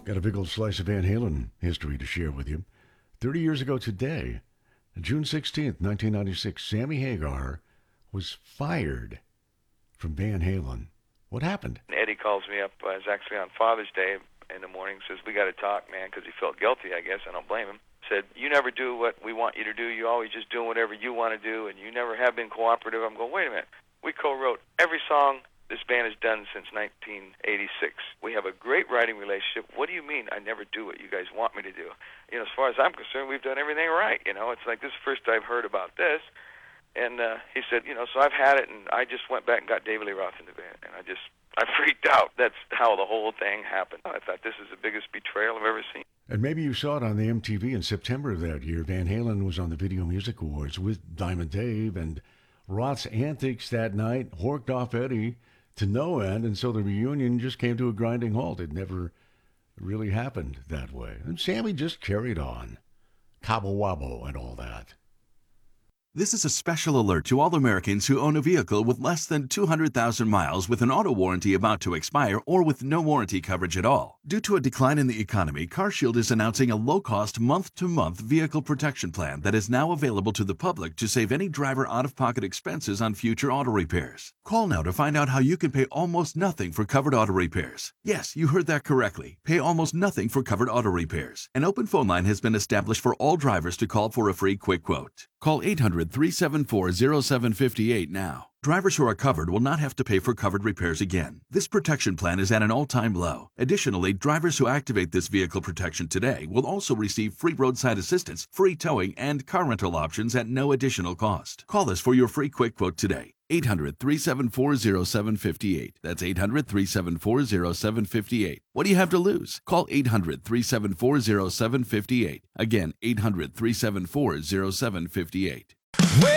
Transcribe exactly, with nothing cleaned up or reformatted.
Got a big old slice of Van Halen history to share with you. thirty years ago today, June sixteenth, nineteen ninety-six, Sammy Hagar was fired from Van Halen. What happened? Eddie calls me up. Uh, it's actually on Father's Day in the morning. Says, we got to talk, man, because he felt guilty, I guess. I don't blame him. Said, you never do what we want you to do. You always just doing whatever you want to do, and you never have been cooperative. I'm going, wait a minute. We co-wrote every song this band has done since nineteen eighty-six. We have a great writing relationship. What do you mean I never do what you guys want me to do? You know, as far as I'm concerned, we've done everything right. You know, it's like, this is the first I've heard about this. And uh, he said, you know, so I've had it, and I just went back and got David Lee Roth in the band. And I just, I freaked out. That's how the whole thing happened. I thought, this is the biggest betrayal I've ever seen. And maybe you saw it on the M T V in September of that year. Van Halen was on the Video Music Awards with Diamond Dave, and Roth's antics that night horked off Eddie to no end, and so the reunion just came to a grinding halt. It never really happened that way. And Sammy just carried on. Cabo Wabo and all that. This is a special alert to all Americans who own a vehicle with less than two hundred thousand miles with an auto warranty about to expire or with no warranty coverage at all. Due to a decline in the economy, CarShield is announcing a low-cost month-to-month vehicle protection plan that is now available to the public to save any driver out-of-pocket expenses on future auto repairs. Call now to find out how you can pay almost nothing for covered auto repairs. Yes, you heard that correctly. Pay almost nothing for covered auto repairs. An open phone line has been established for all drivers to call for a free quick quote. Call eight hundred, three seven four, zero seven five eight now. Drivers who are covered will not have to pay for covered repairs again. This protection plan is at an all-time low. Additionally, drivers who activate this vehicle protection today will also receive free roadside assistance, free towing, and car rental options at no additional cost. Call us for your free quick quote today. eight hundred, three seven four, zero seven five eight. That's eight hundred, three seven four, zero seven five eight. What do you have to lose? Call eight hundred, three seven four, zero seven five eight. Again, eight hundred, three seven four, zero seven five eight.